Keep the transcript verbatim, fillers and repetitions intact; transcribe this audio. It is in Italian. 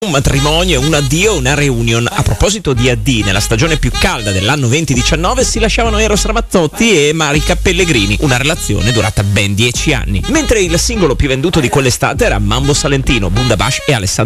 Un matrimonio, un addio, una reunion. A proposito di addii, nella stagione più calda dell'anno venti diciannove si lasciavano Eros Ramazzotti e Marica Pellegrini, una relazione durata ben dieci anni. Mentre il singolo più venduto di quell'estate era Mambo Salentino, Bundabash e Alessandro